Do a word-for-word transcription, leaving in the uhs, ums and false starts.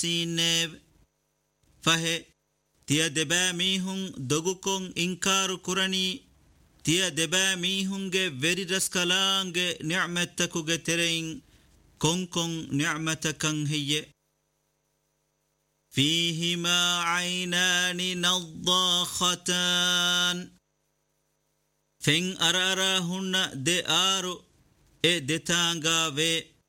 سينيب فهي تيا دبا ميهن دوغوكون إنكار كراني تيا دبا ميهن جي فيري رسكالان جي نعمتكو جي ترين كون كون نعمتكن هي فيهما عينان نضاختان فين أراراهن دي آرو إيه دي تانغا في